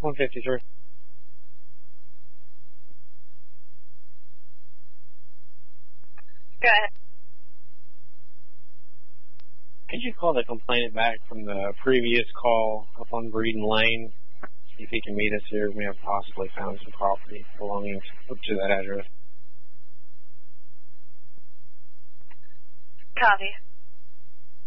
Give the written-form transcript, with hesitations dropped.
153. Go ahead. Could you call the complainant back from the previous call up on Breeden Lane? See if he can meet us here. We have possibly found some property belonging up to that address. Copy.